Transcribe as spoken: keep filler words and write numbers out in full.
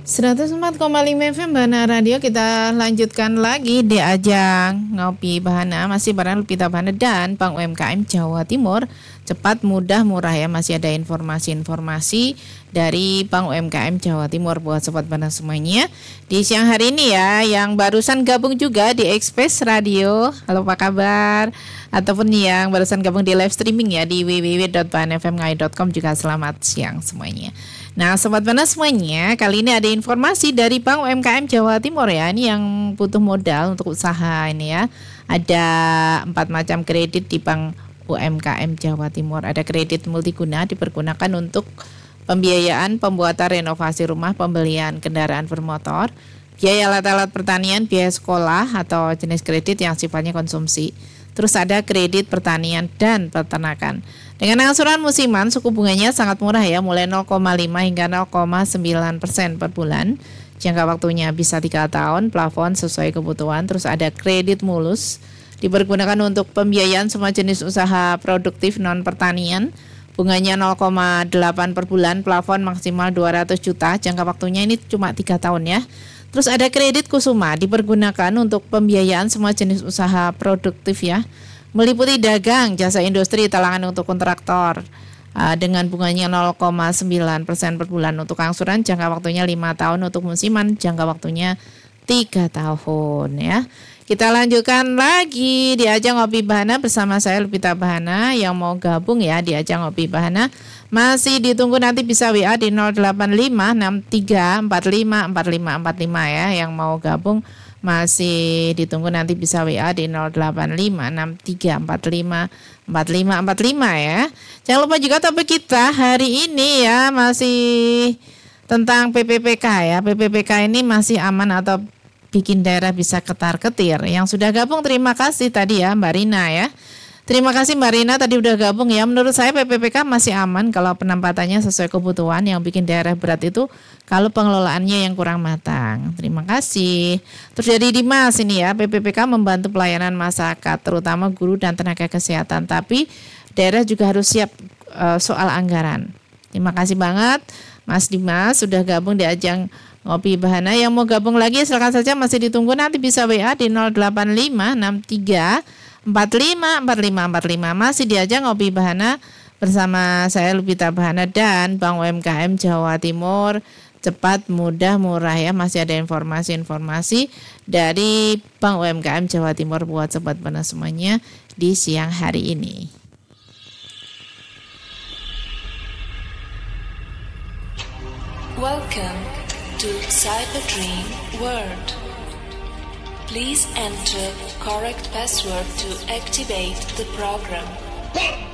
seratus empat koma lima F M Bahana Radio. Kita lanjutkan lagi di ajang Ngopi Bahana, masih bareng Lupita Bahana dan Bank U M K M Jawa Timur. Cepat, mudah, murah ya. Masih ada informasi-informasi dari Bank U M K M Jawa Timur buat Sobat Bahana semuanya di siang hari ini ya. Yang barusan gabung juga di Express Radio, halo apa kabar? Ataupun yang barusan gabung di live streaming ya di w w w dot bahana f m ngai dot com juga selamat siang semuanya. Nah, Sobat Bahana semuanya, kali ini ada informasi dari Bank U M K M Jawa Timur ya. Ini yang butuh modal untuk usaha ini ya. Ada empat macam kredit di Bank U M K M Jawa Timur. Ada kredit multiguna dipergunakan untuk pembiayaan pembuatan renovasi rumah, pembelian kendaraan bermotor, biaya alat-alat pertanian, biaya sekolah atau jenis kredit yang sifatnya konsumsi. Terus ada kredit pertanian dan peternakan. Dengan angsuran musiman, suku bunganya sangat murah ya, mulai nol koma lima hingga nol koma sembilan persen per bulan. Jangka waktunya bisa tiga tahun, plafon sesuai kebutuhan. Terus ada kredit mulus, dipergunakan untuk pembiayaan semua jenis usaha produktif non pertanian. Bunganya nol koma delapan per bulan, plafon maksimal dua ratus juta. Jangka waktunya ini cuma tiga tahun ya. Terus ada kredit kusuma, dipergunakan untuk pembiayaan semua jenis usaha produktif ya, meliputi dagang, jasa industri, talangan untuk kontraktor, uh, dengan bunganya nol koma sembilan persen per bulan. Untuk angsuran jangka waktunya lima tahun, untuk musiman jangka waktunya tiga tahun ya. Kita lanjutkan lagi di ajang Ngopi Bahana bersama saya Lupita Bahana. Yang mau gabung ya di ajang Ngopi Bahana masih ditunggu, nanti bisa W A di nol delapan lima enam tiga empat lima empat lima empat lima ya. Yang mau gabung masih ditunggu, nanti bisa W A di nol delapan lima enam tiga empat lima empat lima empat lima ya. Jangan lupa juga topik kita hari ini ya, masih tentang P P P K ya. P P P K ini masih aman atau bikin daerah bisa ketar-ketir? Yang sudah gabung terima kasih tadi ya Mbak Rina ya. Terima kasih Mbak Rina tadi udah gabung ya. Menurut saya P P P K masih aman kalau penempatannya sesuai kebutuhan. Yang bikin daerah berat itu kalau pengelolaannya yang kurang matang. Terima kasih. Terus dari Dimas ini ya, P P P K membantu pelayanan masyarakat terutama guru dan tenaga kesehatan. Tapi daerah juga harus siap uh, soal anggaran. Terima kasih banget Mas Dimas sudah gabung di ajang Ngopi Bahana. Yang mau gabung lagi silakan saja, masih ditunggu, nanti bisa W A di nol delapan lima enam tiga empat lima empat lima empat lima. Masih di ajang Ngopi Bahana bersama saya Lupita Bahana dan Bank U M K M Jawa Timur. Cepat, mudah, murah ya. Masih ada informasi-informasi dari Bank U M K M Jawa Timur buat Sobat Bahana semuanya di siang hari ini. Welcome to Cyber Dream World. Please enter correct password to activate the program.